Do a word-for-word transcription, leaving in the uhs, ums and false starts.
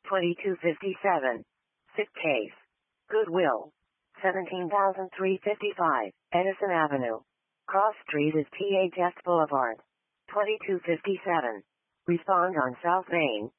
twenty-two fifty-seven. Sick case. Goodwill. seventeen thousand three hundred fifty-five, Edison Avenue. Cross Street is T H S Boulevard. twenty-two fifty-seven. Respond on South Main.